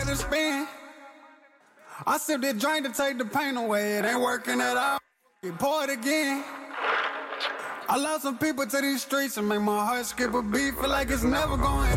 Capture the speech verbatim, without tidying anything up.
let it spin. I sip that drink to take the pain away. It ain't working at all. Get pour it again. I lost some people to these streets and make my heart skip a beat. Feel like it's never going.